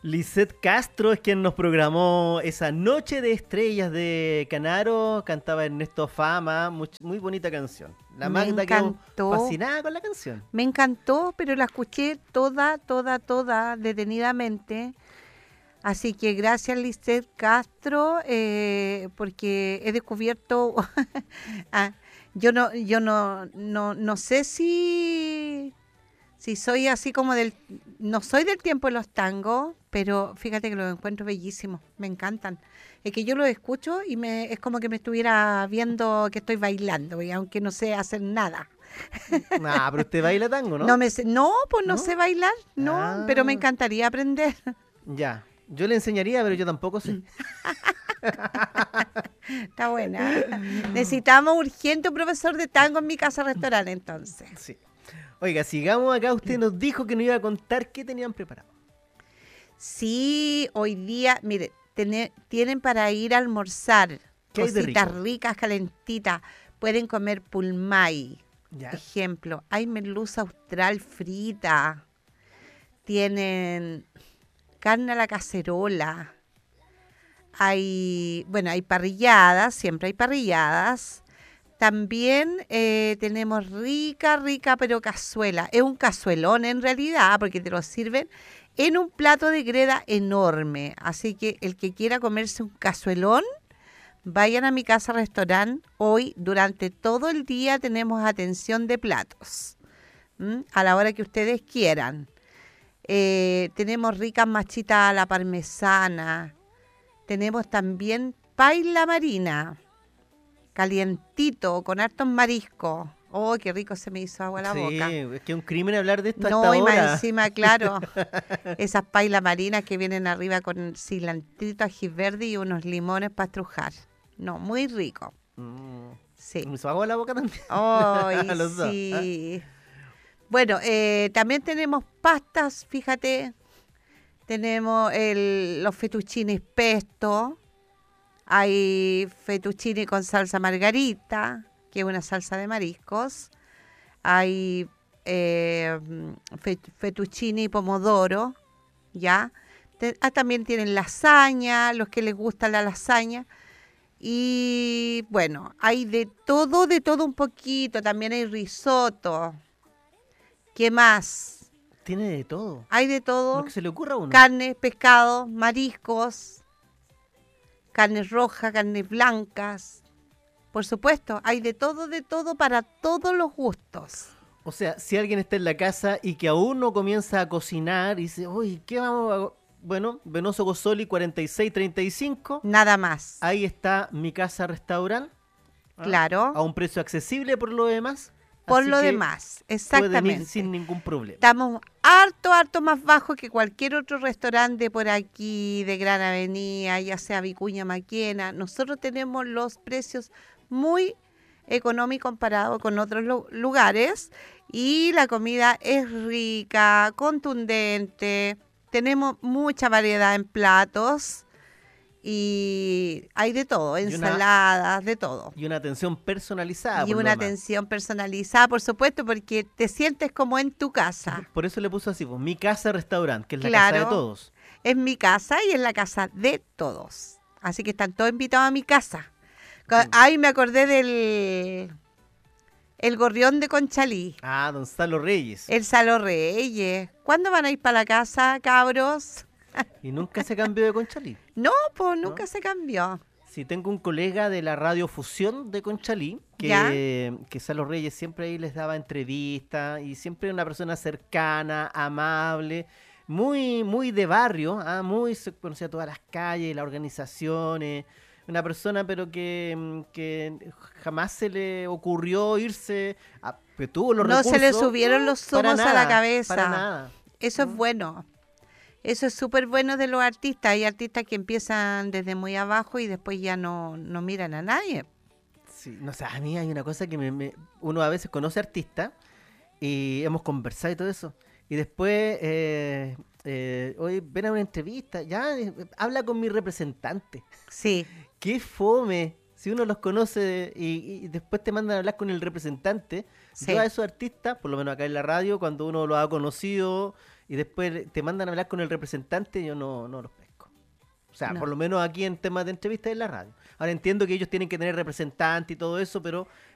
Lisette Castro es quien nos programó esa Noche de Estrellas de Canaro. Cantaba Ernesto Fama, muy bonita canción. La Magda quedó fascinada con la canción. Me encantó, pero la escuché toda, detenidamente. Así que gracias, Lisette Castro, porque he descubierto... yo no sé si soy así como no soy del tiempo de los tangos, pero fíjate que los encuentro bellísimos, me encantan. Es que yo los escucho y es como que me estuviera viendo que estoy bailando, y aunque no sé hacer nada. Ah, pero usted baila tango, ¿no? No sé bailar, pero me encantaría aprender. Ya, yo le enseñaría, pero yo tampoco sé. Está buena. Necesitamos urgente un profesor de tango en mi casa restaurante, entonces. Sí. Oiga, sigamos acá. Usted nos dijo que nos iba a contar qué tenían preparado. Sí, hoy día, mire, tienen para ir a almorzar. Cositas ricas, calentitas. Pueden comer pulmay. Ya. Ejemplo, hay merluza austral frita. Tienen carne a la cacerola. Hay parrilladas, siempre hay parrilladas. También tenemos rica, pero cazuela. Es un cazuelón en realidad, porque te lo sirven en un plato de greda enorme. Así que el que quiera comerse un cazuelón, vayan a mi casa restaurante. Hoy, durante todo el día, tenemos atención de platos. A la hora que ustedes quieran. Tenemos ricas machitas a la parmesana. Tenemos también paila marina, calientito, con hartos mariscos. Oh, qué rico, se me hizo agua la boca. Sí, es que es un crimen hablar de esto No, hasta y ahora. más encima, claro, esas pailas marinas que vienen arriba con cilantrito, ají verde y unos limones para estrujar. No, muy rico. Sí. Me hizo agua la boca también. Ay, sí. Bueno, también tenemos pastas, fíjate. Tenemos los fettuccines pesto. Hay fettuccine con salsa margarita, que es una salsa de mariscos. Hay fettuccine y pomodoro, ¿ya? También tienen lasaña, los que les gusta la lasaña. Y bueno, hay de todo un poquito. También hay risotto. ¿Qué más? Tiene de todo. Hay de todo. Lo que se le ocurra a uno. Carne, pescado, mariscos, carnes rojas, carnes blancas. Por supuesto, hay de todo para todos los gustos. O sea, si alguien está en la casa y que aún no comienza a cocinar y dice, uy, ¿qué vamos a...? Bueno, Venoso Gosoli 4635. Nada más. Ahí está mi casa restaurante. Claro. A un precio accesible por lo demás. Por lo demás, exactamente. Pueden ir sin ningún problema. Estamos harto más bajo que cualquier otro restaurante por aquí de Gran Avenida, ya sea Vicuña Maquena. Nosotros tenemos los precios muy económicos comparados con otros lugares y la comida es rica, contundente. Tenemos mucha variedad en platos. Y hay de todo, ensaladas, de todo. Y una atención personalizada. Y una atención personalizada, por supuesto, porque te sientes como en tu casa. Por eso le puso así, pues, mi casa restaurante, que es la casa de todos. Es mi casa y es la casa de todos. Así que están todos invitados a mi casa. Ay, me acordé el gorrión de Conchalí. Ah, don Salo Reyes. El Salo Reyes. ¿Cuándo van a ir para la casa, cabros? ¿Y nunca se cambió de Conchalí? No, pues nunca se cambió. Sí, tengo un colega de la radiofusión de Conchalí, que Salo Reyes siempre ahí les daba entrevistas y siempre una persona cercana, amable, muy de barrio, muy se conocía todas las calles, las organizaciones, una persona pero que jamás se le ocurrió irse, que tuvo los recursos. No se le subieron los humos a la cabeza. Para nada. Eso es bueno. Eso es súper bueno de los artistas. Hay artistas que empiezan desde muy abajo y después ya no miran a nadie. Sí, no sé, a mí hay una cosa que uno a veces conoce artistas y hemos conversado y todo eso. Y después, oye, ven a una entrevista, ya, habla con mi representante. Sí. ¡Qué fome! Si uno los conoce y después te mandan a hablar con el representante, sí. Yo a esos artistas, por lo menos acá en la radio, cuando uno los ha conocido y después te mandan a hablar con el representante, yo no los pesco. O sea, No. por lo menos aquí en temas de entrevistas en la radio. Ahora entiendo que ellos tienen que tener representante y todo eso, pero